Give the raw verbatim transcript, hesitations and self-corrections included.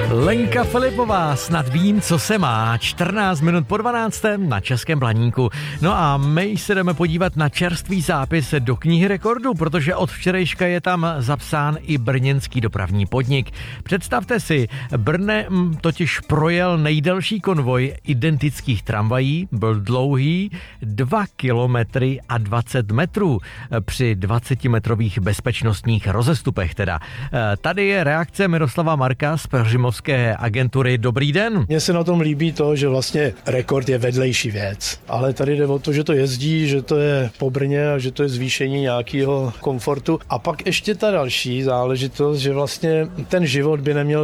Lenka Filipová, snad vím, co se má. čtrnáct minut po dvanáctém na Českém Blaníku. No a my se jdeme podívat na čerstvý zápis do knihy rekordů, protože od včerejška je tam zapsán i brněnský dopravní podnik. Představte si, Brnem totiž projel nejdelší konvoj identických tramvají, byl dlouhý dva kilometry a dvacet metrů při dvacetimetrových bezpečnostních rozestupech teda. Tady je reakce Miroslava Marka z Peřimovské agentury. Dobrý den. Mně se na tom líbí to, že vlastně rekord je vedlejší věc, ale tady jde o to, že to jezdí, že to je po Brně a že to je zvýšení nějakého komfortu. A pak ještě ta další záležitost, že vlastně ten život by neměl